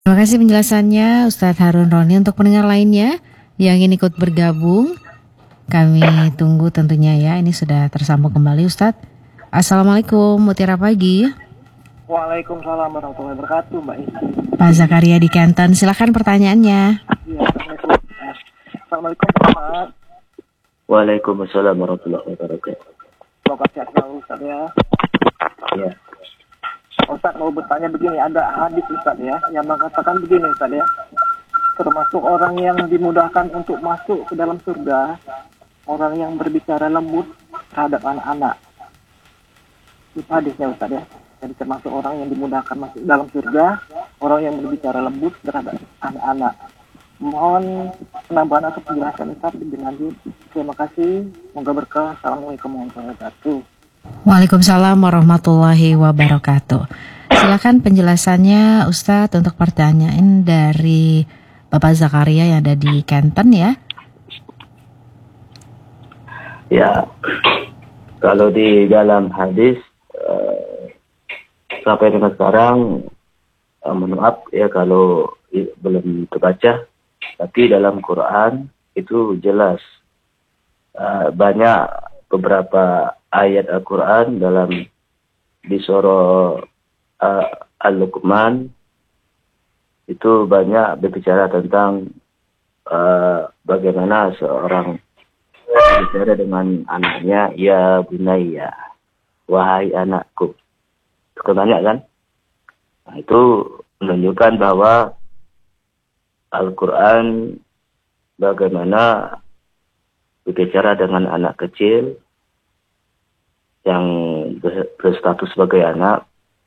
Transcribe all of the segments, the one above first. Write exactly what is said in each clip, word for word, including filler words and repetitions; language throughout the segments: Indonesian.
Terima kasih penjelasannya Ustadz Harun Roni. Untuk pendengar lainnya yang ingin ikut bergabung, kami tunggu tentunya ya. Ini sudah tersambung kembali Ustadz. Assalamualaikum, Mutiara Pagi. Waalaikumsalam warahmatullahi wabarakatuh, Mbak Isi. Pak Zakaria di Canton, silakan pertanyaannya. Ya, Assalamualaikum. Assalamualaikum Ustaz. Waalaikumsalam warahmatullahi wabarakatuh. Semoga sehat selalu Ustaz ya. Ya. Ustaz mau bertanya begini, ada hadis Ustaz ya yang mengatakan begini Ustaz ya. Termasuk orang yang dimudahkan untuk masuk ke dalam surga, orang yang berbicara lembut terhadap anak-anak. Itu hadisnya Ustaz ya. Jadi termasuk orang yang dimudahkan masuk dalam surga, orang yang berbicara lembut terhadap anak-anak. Mohon penambahan atau penjelasan Ustaz lebih lanjut. Terima kasih. Semoga berkah. Assalamualaikum warahmatullahi wabarakatuh. Waalaikumsalam warahmatullahi wabarakatuh. Silakan penjelasannya Ustadz untuk pertanyaan dari Bapak Zakaria yang ada di Canton ya. Ya, kalau di dalam hadis uh, sampai dengan sekarang, uh, mohon maaf ya kalau i- belum terbaca, tapi dalam Quran itu jelas uh, banyak beberapa ayat Al-Quran dalam di surah uh, Al-Luqman itu banyak berbicara tentang uh, bagaimana seorang berbicara dengan anaknya, ya bunayya, wahai anakku. Itu kan banyak kan? Nah, itu menunjukkan bahwa Al-Quran bagaimana berbicara dengan anak kecil yang berstatus sebagai anak,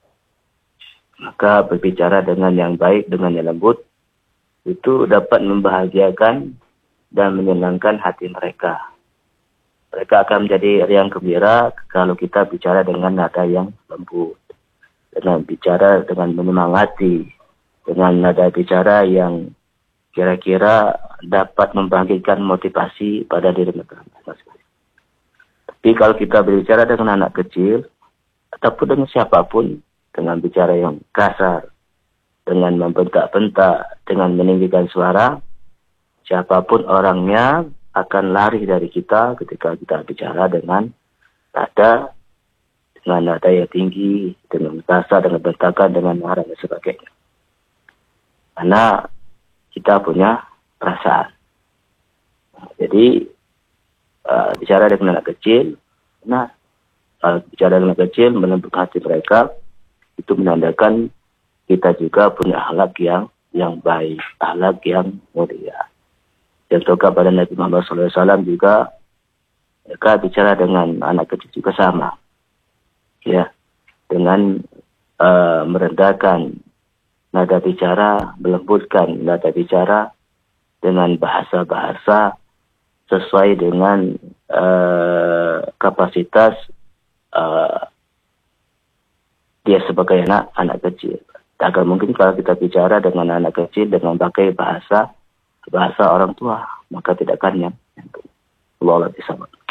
maka berbicara dengan yang baik, dengan yang lembut, itu dapat membahagiakan dan menyenangkan hati mereka. Mereka akan menjadi riang gembira kalau kita bicara dengan nada yang lembut, dengan bicara dengan menyemangati, dengan nada bicara yang kira-kira dapat membangkitkan motivasi pada diri mereka masing-masing. Tapi kalau kita berbicara dengan anak kecil, ataupun dengan siapapun, dengan bicara yang kasar, dengan membentak-bentak, dengan meninggikan suara, siapapun orangnya akan lari dari kita ketika kita bicara dengan nada, dengan nada yang tinggi, dengan kasar, dengan bentakan, dengan marah dan sebagainya. Karena kita punya perasaan. Jadi, uh, bicara dengan anak kecil, nah, kalau bicara dengan anak kecil, melembutkan hati mereka, itu menandakan kita juga punya akhlak yang yang baik, akhlak yang mulia. Contohnya pada Nabi Muhammad shallallahu alaihi wasallam juga, mereka bicara dengan anak kecil juga sama, ya, dengan uh, merendahkan nada bicara, melembutkan nada bicara dengan bahasa-bahasa sesuai dengan uh, kapasitas uh, dia sebagai anak anak kecil. Agar mungkin kalau kita bicara dengan anak kecil dengan pakai bahasa bahasa orang tua, maka tidak akan yang Allah bisa.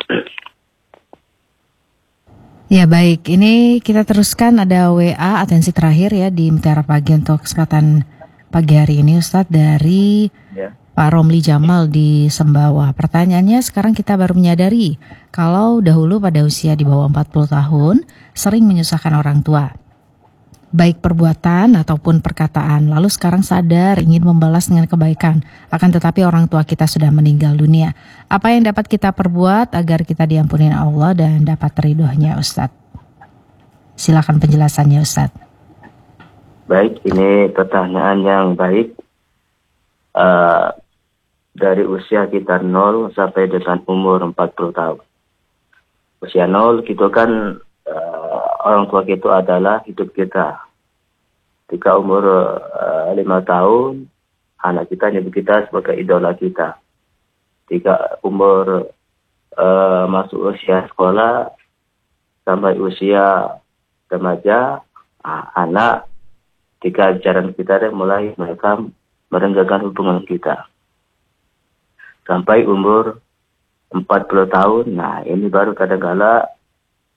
Ya baik, ini kita teruskan ada W A atensi terakhir ya di Mutiara Pagi untuk kesempatan pagi hari ini Ustadz dari Ya. Pak Romli Jamal di Sembawa. Pertanyaannya, sekarang kita baru menyadari kalau dahulu pada usia di bawah empat puluh tahun sering menyusahkan orang tua, baik perbuatan ataupun perkataan. Lalu sekarang sadar ingin membalas dengan kebaikan, akan tetapi orang tua kita sudah meninggal dunia. Apa yang dapat kita perbuat agar kita diampuni Allah dan dapat ridhonya Ustadz? Silakan penjelasannya Ustadz. Baik, ini pertanyaan yang baik. Uh, dari usia kita nol sampai dengan umur empat puluh tahun. Usia nol gitu kan, uh, orang tua kita adalah hidup kita. Ketika umur uh, lima tahun, anak kita nyebut kita sebagai idola kita. Ketika umur uh, masuk usia sekolah sampai usia remaja, uh, anak ketika ajaran kita mulai mereka merenggangkan hubungan kita. Sampai umur empat puluh tahun, nah ini baru kadang-kala,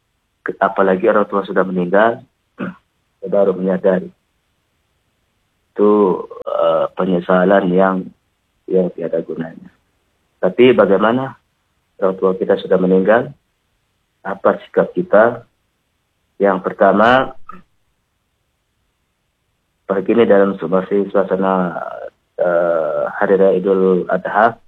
apalagi orang tua sudah meninggal, baru menyadari. itu uh, penyesalan yang yang tiada gunanya. Tapi bagaimana orang tua kita sudah meninggal? Apa sikap kita? Yang pertama, pagi ini dalam masih suasana uh, Hari Raya Idul Adha,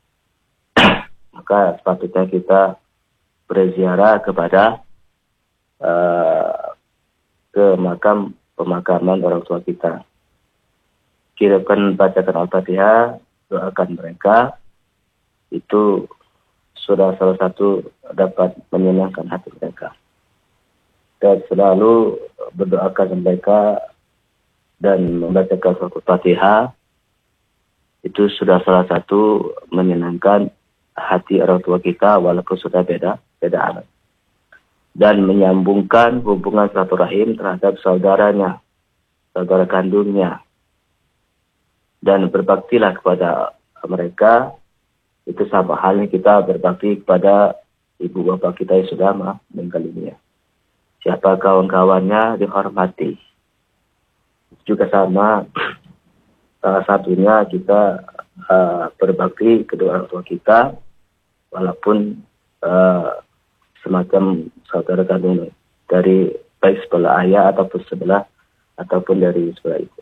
maka sepatutnya kita berziarah kepada uh, ke makam pemakaman orang tua kita. Kirimkan bacakan Al-Fatihah, doakan mereka, itu sudah salah satu dapat menyenangkan hati mereka. Dan selalu berdoakan mereka dan membacakan Al-Fatihah, itu sudah salah satu menyenangkan hati orang tua kita walaupun sudah beda, beda alam. Dan menyambungkan hubungan silaturahim terhadap saudaranya, saudara kandungnya. Dan berbaktilah kepada mereka, itu sama halnya kita berbakti kepada ibu bapak kita yang sudah meninggal dunia. Siapa kawan-kawannya dihormati. Juga sama, salah satunya kita uh, berbakti kedua orang tua kita, walaupun uh, semacam saudara kandung dari baik sebelah ayah ataupun sebelah ataupun dari sebelah ibu.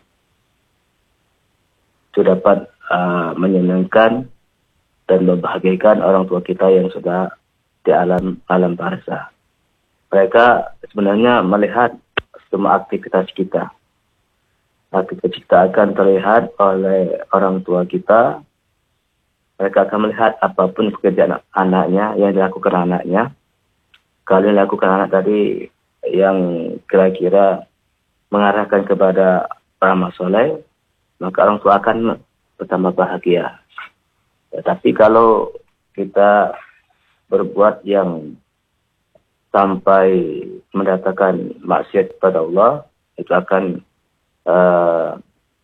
Itu dapat uh, menyenangkan dan membahagiakan orang tua kita yang sudah di alam alam barzah. Mereka sebenarnya melihat semua aktivitas kita. Aktivitas kita akan terlihat oleh orang tua kita. Mereka akan melihat apapun pekerjaan anaknya yang dilakukan anaknya. Kalau yang dilakukan anak tadi yang kira-kira mengarahkan kepada amal soleh, maka orang tua akan pertama bahagia. Tetapi kalau kita berbuat yang sampai mendatangkan maksiat kepada Allah, itu akan uh,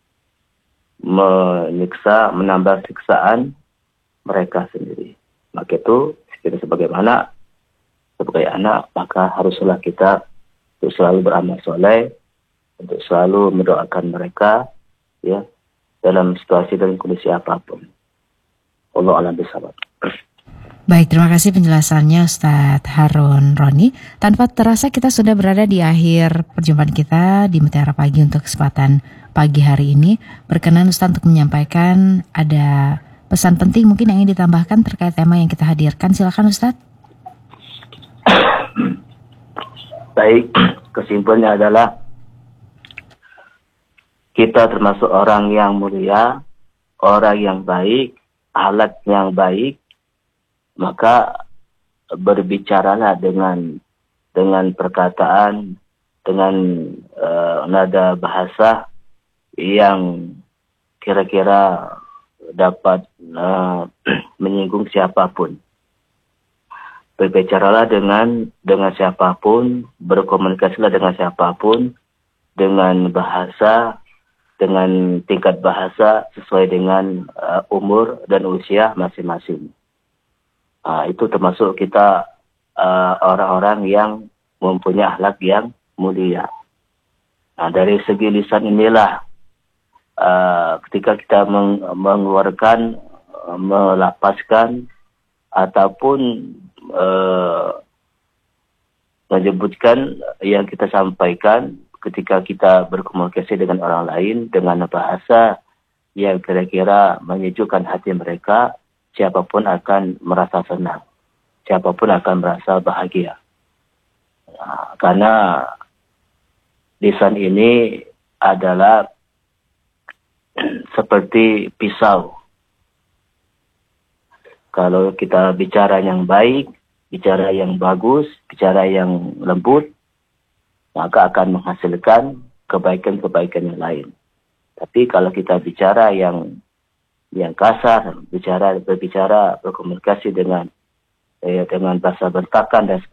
menyiksa, menambah siksaan mereka sendiri. Maka itu, kita sebagaimana sebagai anak, maka haruslah kita untuk selalu beramal soleh, untuk selalu mendoakan mereka, ya, dalam situasi dan kondisi apapun. Allah alam bisawab. Baik, terima kasih penjelasannya Ustadz Harun Roni. Tanpa terasa kita sudah berada di akhir perjumpaan kita di Mutiara Pagi untuk kesempatan pagi hari ini. Berkenan Ustadz untuk menyampaikan ada pesan penting mungkin yang ingin ditambahkan terkait tema yang kita hadirkan. Silakan Ustadz. Baik, kesimpulannya adalah kita termasuk orang yang mulia, orang yang baik, alat yang baik, maka berbicaralah dengan dengan perkataan, dengan uh, nada bahasa yang kira-kira dapat uh, menyinggung siapapun. Berbicaralah dengan dengan siapapun, berkomunikasilah dengan siapapun, dengan bahasa, dengan tingkat bahasa sesuai dengan uh, umur dan usia masing-masing. Uh, itu termasuk kita uh, orang-orang yang mempunyai akhlak yang mulia. Nah, dari segi lisan inilah uh, ketika kita meng- mengeluarkan, uh, melapaskan ataupun uh, menyebutkan yang kita sampaikan ketika kita berkomunikasi dengan orang lain dengan bahasa yang kira-kira menyejukkan hati mereka, siapapun akan merasa senang, siapapun akan merasa bahagia. Nah, karena lisan ini adalah seperti pisau. Kalau kita bicara yang baik, bicara yang bagus, bicara yang lembut, maka akan menghasilkan kebaikan-kebaikan yang lain. Tapi kalau kita bicara yang yang kasar, bicara berbicara berkomunikasi dengan eh, dengan bahasa bentakan dan